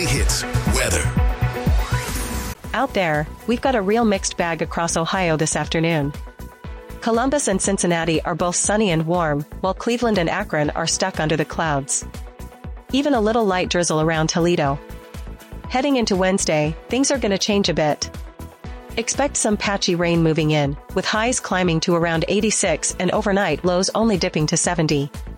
Hits weather. Out there, we've got a real mixed bag across Ohio this afternoon. Columbus and Cincinnati are both sunny and warm, while Cleveland and Akron are stuck under the clouds. Even a little light drizzle around Toledo. Heading into Wednesday, things are going to change a bit. Expect some patchy rain moving in, with highs climbing to around 86 and overnight lows only dipping to 70.